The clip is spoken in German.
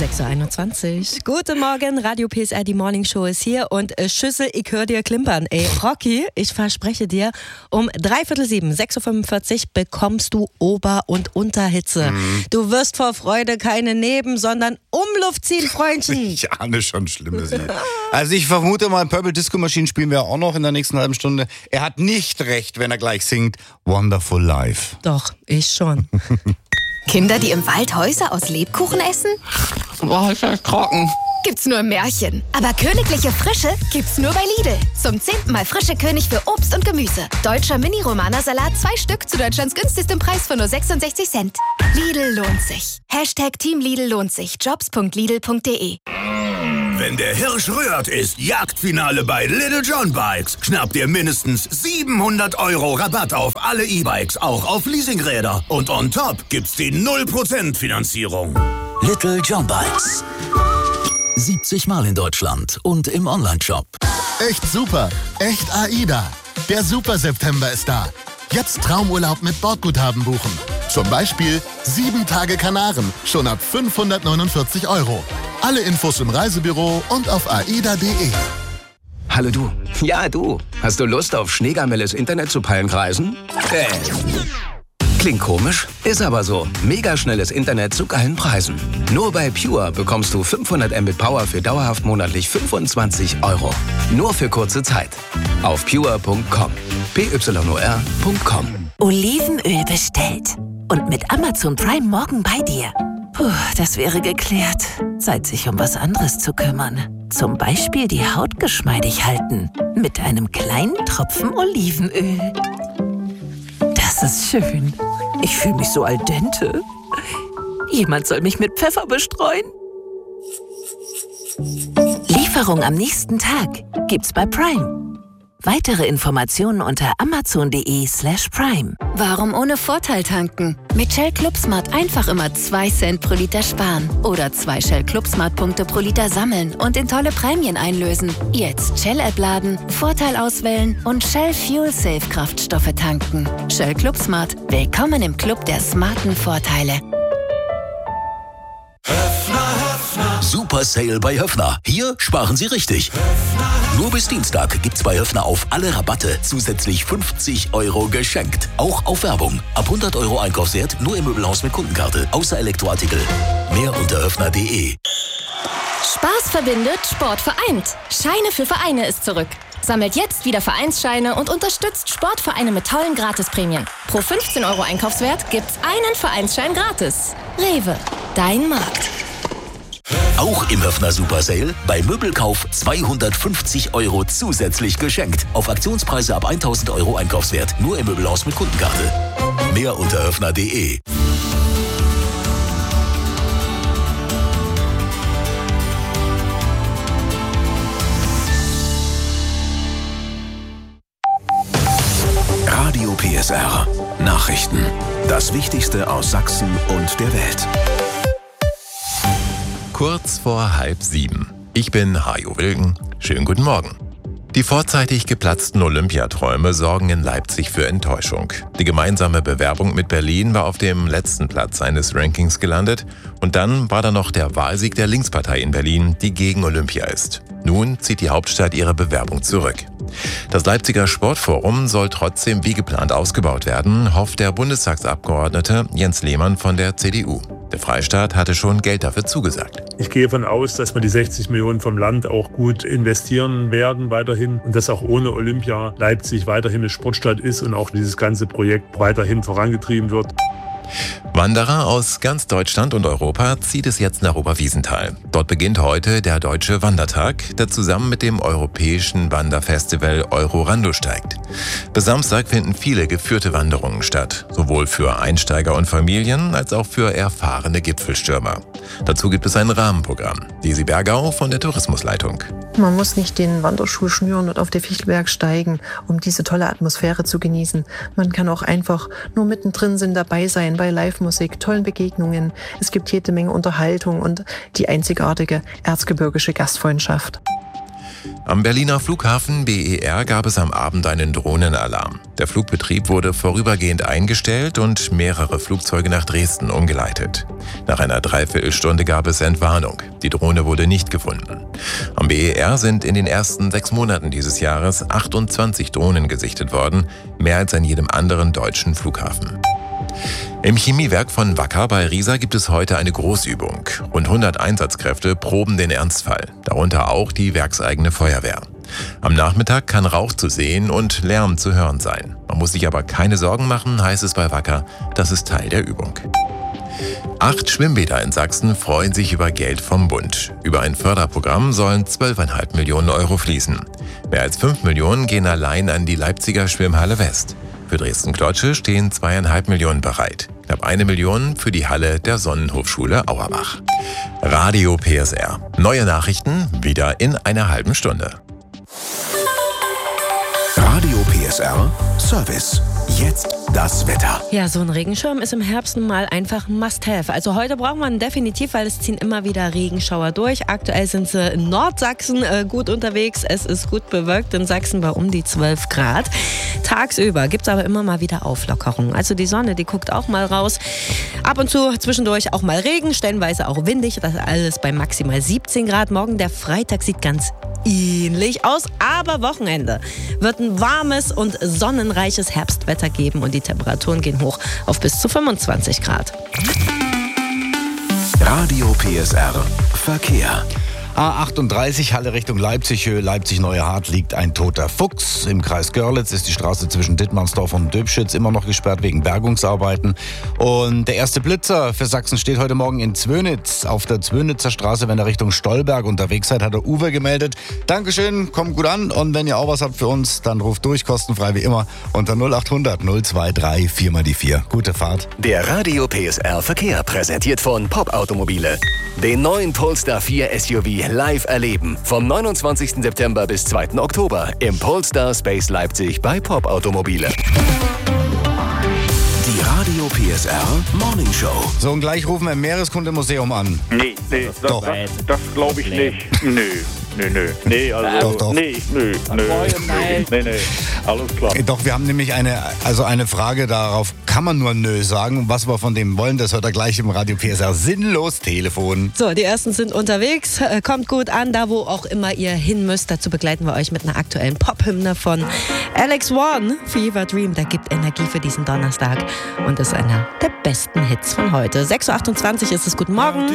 6.21 Uhr. Guten Morgen, Radio PSR, die Morning Show ist hier und Schüssel, ich höre dir klimpern. Ey, Rocky, ich verspreche dir, um 6:45, 6.45 Uhr bekommst du Ober- und Unterhitze. Du wirst vor Freude keine Neben-, sondern Umluft ziehen, Freundchen. Ich ahne schon Schlimmes hier. Also ich vermute mal, Purple Disco Machine spielen wir auch noch in der nächsten halben Stunde. Er hat nicht recht, wenn er gleich singt Wonderful Life. Doch, ich schon. Kinder, die im Wald Häuser aus Lebkuchen essen? Boah, ist das trocken. Gibt's nur im Märchen. Aber königliche Frische gibt's nur bei Lidl. Zum 10. Mal frische König für Obst und Gemüse. Deutscher Mini-Romana-Salat, 2 Stück zu Deutschlands günstigstem Preis von nur 66 Cent. Lidl lohnt sich. #Team Lidl lohnt sich. Jobs.lidl.de. Wenn der Hirsch rührt, ist Jagdfinale bei Little John Bikes. Schnappt ihr mindestens 700 € Rabatt auf alle E-Bikes, auch auf Leasingräder. Und on top gibt's die 0% Finanzierung. Little John Bikes. 70 Mal in Deutschland und im Onlineshop. Echt super, echt AIDA. Der Super September ist da. Jetzt Traumurlaub mit Bordguthaben buchen. Zum Beispiel 7 Tage Kanaren, schon ab 549 €. Alle Infos im Reisebüro und auf aida.de. Hallo du. Ja, du. Hast du Lust auf schneegamelles Internet zu Palmkreisen? Klingt komisch, ist aber so. Mega schnelles Internet zu geilen Preisen. Nur bei Pure bekommst du 500 Mbit Power für dauerhaft monatlich 25 €. Nur für kurze Zeit. Auf pure.com. pyor.com. Olivenöl bestellt. Und mit Amazon Prime morgen bei dir. Puh, das wäre geklärt. Zeit, sich um was anderes zu kümmern. Zum Beispiel die Haut geschmeidig halten. Mit einem kleinen Tropfen Olivenöl. Das ist schön. Ich fühle mich so al dente. Jemand soll mich mit Pfeffer bestreuen. Lieferung am nächsten Tag gibt's bei Prime. Weitere Informationen unter amazon.de/prime. Warum ohne Vorteil tanken? Mit Shell Club Smart einfach immer 2 Cent pro Liter sparen. Oder 2 Shell Club Smart Punkte pro Liter sammeln und in tolle Prämien einlösen. Jetzt Shell-App laden, Vorteil auswählen und Shell Fuel Safe Kraftstoffe tanken. Shell Club Smart. Willkommen im Club der smarten Vorteile. Super Sale bei Höffner. Hier sparen Sie richtig. Nur bis Dienstag gibt's bei Höffner auf alle Rabatte zusätzlich 50 € geschenkt. Auch auf Werbung. Ab 100 € Einkaufswert nur im Möbelhaus mit Kundenkarte. Außer Elektroartikel. Mehr unter höffner.de. Spaß verbindet, Sport vereint. Scheine für Vereine ist zurück. Sammelt jetzt wieder Vereinsscheine und unterstützt Sportvereine mit tollen Gratisprämien. Pro 15 € Einkaufswert gibt's einen Vereinsschein gratis. Rewe, dein Markt. Auch im Höffner Super Sale bei Möbelkauf 250 € zusätzlich geschenkt. Auf Aktionspreise ab 1000 € Einkaufswert. Nur im Möbelhaus mit Kundenkarte. Mehr unter höffner.de. Radio PSR. Nachrichten. Das Wichtigste aus Sachsen und der Welt. Kurz vor 6:30. Ich bin Hajo Wilken. Schönen guten Morgen. Die vorzeitig geplatzten Olympiaträume sorgen in Leipzig für Enttäuschung. Die gemeinsame Bewerbung mit Berlin war auf dem letzten Platz eines Rankings gelandet. Und dann war da noch der Wahlsieg der Linkspartei in Berlin, die gegen Olympia ist. Nun zieht die Hauptstadt ihre Bewerbung zurück. Das Leipziger Sportforum soll trotzdem wie geplant ausgebaut werden, hofft der Bundestagsabgeordnete Jens Lehmann von der CDU. Der Freistaat hatte schon Geld dafür zugesagt. Ich gehe davon aus, dass wir die 60 Millionen vom Land auch gut investieren werden weiterhin und dass auch ohne Olympia Leipzig weiterhin eine Sportstadt ist und auch dieses ganze Projekt weiterhin vorangetrieben wird. Wanderer aus ganz Deutschland und Europa zieht es jetzt nach Oberwiesenthal. Dort beginnt heute der Deutsche Wandertag, der zusammen mit dem europäischen Wanderfestival Eurorando steigt. Bis Samstag finden viele geführte Wanderungen statt, sowohl für Einsteiger und Familien als auch für erfahrene Gipfelstürmer. Dazu gibt es ein Rahmenprogramm. Desi Bergau von der Tourismusleitung. Man muss nicht den Wanderschuh schnüren und auf den Fichtelberg steigen, um diese tolle Atmosphäre zu genießen. Man kann auch einfach nur mittendrin dabei sein bei Live-Musik, tollen Begegnungen. Es gibt jede Menge Unterhaltung und die einzigartige erzgebirgische Gastfreundschaft. Am Berliner Flughafen BER gab es am Abend einen Drohnenalarm. Der Flugbetrieb wurde vorübergehend eingestellt und mehrere Flugzeuge nach Dresden umgeleitet. Nach einer Dreiviertelstunde gab es Entwarnung. Die Drohne wurde nicht gefunden. Am BER sind in den ersten 6 Monaten dieses Jahres 28 Drohnen gesichtet worden, mehr als an jedem anderen deutschen Flughafen. Im Chemiewerk von Wacker bei Riesa gibt es heute eine Großübung. Rund 100 Einsatzkräfte proben den Ernstfall, darunter auch die werkseigene Feuerwehr. Am Nachmittag kann Rauch zu sehen und Lärm zu hören sein. Man muss sich aber keine Sorgen machen, heißt es bei Wacker. Das ist Teil der Übung. 8 Schwimmbäder in Sachsen freuen sich über Geld vom Bund. Über ein Förderprogramm sollen 12,5 Millionen Euro fließen. Mehr als 5 Millionen gehen allein an die Leipziger Schwimmhalle West. Für Dresden-Klotsche stehen 2,5 Millionen bereit. Knapp 1 Million für die Halle der Sonnenhofschule Auerbach. Radio PSR. Neue Nachrichten wieder in einer halben Stunde. Radio PSR Service. Jetzt das Wetter. Ja, so ein Regenschirm ist im Herbst nun mal einfach ein Must-have. Also heute braucht man definitiv, weil es ziehen immer wieder Regenschauer durch. Aktuell sind sie in Nordsachsen gut unterwegs. Es ist gut bewölkt in Sachsen bei um die 12 Grad. Tagsüber gibt es aber immer mal wieder Auflockerungen. Also die Sonne, die guckt auch mal raus. Ab und zu zwischendurch auch mal Regen, stellenweise auch windig. Das alles bei maximal 17 Grad. Morgen der Freitag sieht ganz ähnlich aus, aber Wochenende wird ein warmes und sonnenreiches Herbstwetter geben und die Temperaturen gehen hoch auf bis zu 25 Grad. Radio PSR Verkehr. A38 Halle Richtung Leipzig-Höhe, Leipzig-Neuhardt liegt ein toter Fuchs. Im Kreis Görlitz ist die Straße zwischen Dittmannsdorf und Döbschütz immer noch gesperrt wegen Bergungsarbeiten. Und der erste Blitzer für Sachsen steht heute Morgen in Zwönitz. Auf der Zwönitzer Straße, wenn ihr Richtung Stolberg unterwegs seid, hat der Uwe gemeldet. Dankeschön, kommt gut an. Und wenn ihr auch was habt für uns, dann ruft durch, kostenfrei wie immer, unter 0800 023 4x4. Gute Fahrt. Der Radio PSR Verkehr präsentiert von Pop Automobile. Den neuen Polestar 4 SUV live erleben. Vom 29. September bis 2. Oktober im Polestar Space Leipzig bei Pop Automobile. Die Radio PSR Morning Show. So, und gleich rufen wir im Meereskundemuseum an. Nee, das glaube ich nicht. Nee, also, Doch. nee, alles klar. Doch, wir haben nämlich eine Frage darauf, kann man nur nö sagen? Und was wir von dem wollen, das hört er gleich im Radio PSR Sinnlos Telefon. So, die ersten sind unterwegs. Kommt gut an, da wo auch immer ihr hin müsst. Dazu begleiten wir euch mit einer aktuellen Pop-Hymne von Alex Warren. Fever Dream, der gibt Energie für diesen Donnerstag und ist einer der besten Hits von heute. 6.28 Uhr ist es. Guten Morgen.